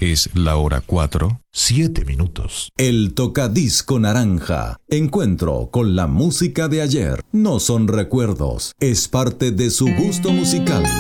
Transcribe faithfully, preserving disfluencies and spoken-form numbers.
Es la hora cuatro, siete minutos. El Tocadisco Naranja. Encuentro con la música de ayer. No son recuerdos, es parte de su gusto musical.